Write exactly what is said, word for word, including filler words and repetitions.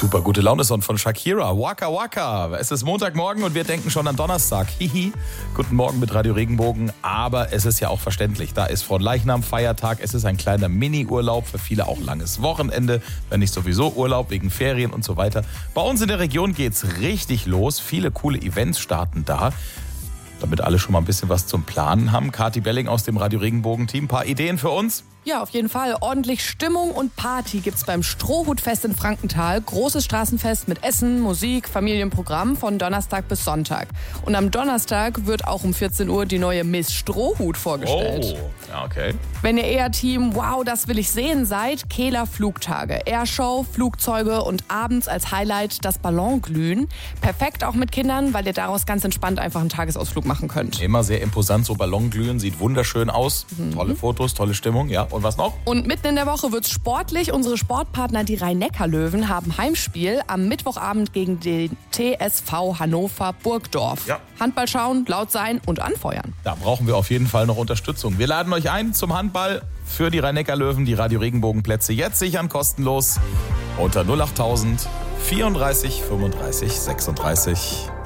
Super gute Laune-Song von Shakira. Waka Waka. Es ist Montagmorgen und wir denken schon an Donnerstag. Hihi. Guten Morgen mit Radio Regenbogen. Aber es ist ja auch verständlich. Da ist Fronleichnam Feiertag. Es ist ein kleiner Mini-Urlaub. Für viele auch langes Wochenende. Wenn nicht sowieso Urlaub wegen Ferien und so weiter. Bei uns in der Region geht's richtig los. Viele coole Events starten da. Damit alle schon mal ein bisschen was zum Planen haben. Kathi Belling aus dem Radio Regenbogen-Team. Ein paar Ideen für uns? Ja, auf jeden Fall. Ordentlich Stimmung und Party gibt's beim Strohhutfest in Frankenthal. Großes Straßenfest mit Essen, Musik, Familienprogramm von Donnerstag bis Sonntag. Und am Donnerstag wird auch um vierzehn Uhr die neue Miss Strohhut vorgestellt. Oh, ja, okay. Wenn ihr eher Team Wow, das will ich sehen seid, Kehler Flugtage. Airshow, Flugzeuge und abends als Highlight das Ballonglühen. Perfekt auch mit Kindern, weil ihr daraus ganz entspannt einfach einen Tagesausflug machen könnt. Immer sehr imposant, so Ballonglühen, sieht wunderschön aus. Mhm. Tolle Fotos, tolle Stimmung, ja. Und was noch? Und mitten in der Woche wird's sportlich. Unsere Sportpartner, die Rhein-Neckar-Löwen, haben Heimspiel am Mittwochabend gegen den T S V Hannover Burgdorf. Ja. Handball schauen, laut sein und anfeuern. Da brauchen wir auf jeden Fall noch Unterstützung. Wir laden euch ein zum Handball für die Rhein-Neckar-Löwen. Die Radio Regenbogen-Plätze jetzt sichern, kostenlos unter null acht tausend vierunddreißig fünfunddreißig sechsunddreißig.